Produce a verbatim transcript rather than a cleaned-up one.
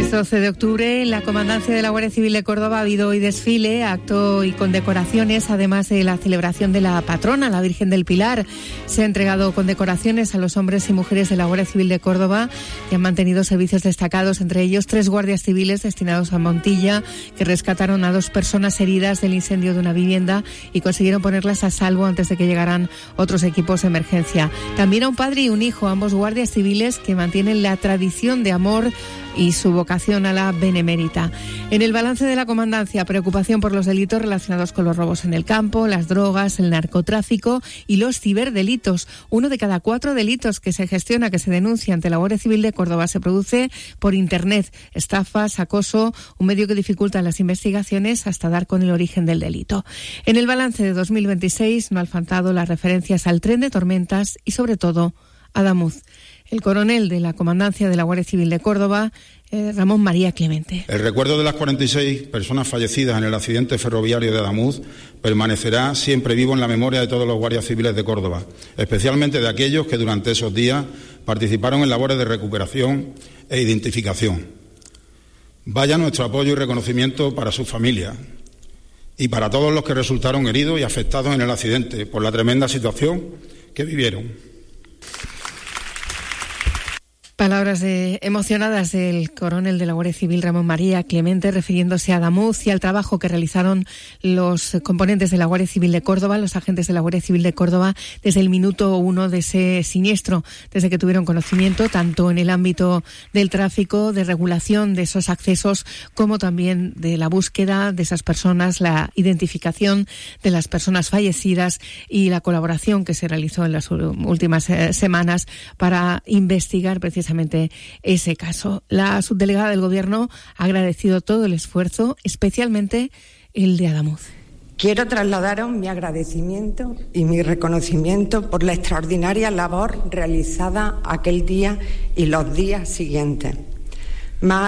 Es doce de octubre, en la Comandancia de la Guardia Civil de Córdoba ha habido hoy desfile, acto y condecoraciones, además de la celebración de la patrona, la Virgen del Pilar. Se ha entregado condecoraciones a los hombres y mujeres de la Guardia Civil de Córdoba que han mantenido servicios destacados, entre ellos tres guardias civiles destinados a Montilla, que rescataron a dos personas heridas del incendio de una vivienda y consiguieron ponerlas a salvo antes de que llegaran otros equipos de emergencia. También a un padre y un hijo, ambos guardias civiles que mantienen la tradición de amor y su vocación a la benemérita. En el balance de la comandancia, preocupación por los delitos relacionados con los robos en el campo, las drogas, el narcotráfico y los ciberdelitos. Uno de cada cuatro delitos que se gestiona, que se denuncia ante la Guardia Civil de Córdoba, se produce por Internet. Estafas, acoso, un medio que dificulta las investigaciones hasta dar con el origen del delito. En el balance de dos mil veintiséis no han faltado las referencias al tren de tormentas y, sobre todo, a Adamuz. El coronel de la Comandancia de la Guardia Civil de Córdoba, eh, Ramón María Clemente. El recuerdo de las cuarenta y seis personas fallecidas en el accidente ferroviario de Adamuz permanecerá siempre vivo en la memoria de todos los guardias civiles de Córdoba, especialmente de aquellos que durante esos días participaron en labores de recuperación e identificación. Vaya nuestro apoyo y reconocimiento para sus familias y para todos los que resultaron heridos y afectados en el accidente por la tremenda situación que vivieron. Palabras de, emocionadas del coronel de la Guardia Civil, Ramón María Clemente, refiriéndose a Adamuz y al trabajo que realizaron los componentes de la Guardia Civil de Córdoba, los agentes de la Guardia Civil de Córdoba, desde el minuto uno de ese siniestro, desde que tuvieron conocimiento, tanto en el ámbito del tráfico, de regulación de esos accesos, como también de la búsqueda de esas personas, la identificación de las personas fallecidas y la colaboración que se realizó en las últimas eh, semanas para investigar precisamente ese caso. La subdelegada del Gobierno ha agradecido todo el esfuerzo, especialmente el de Adamuz. Quiero trasladaros mi agradecimiento y mi reconocimiento por la extraordinaria labor realizada aquel día y los días siguientes. Más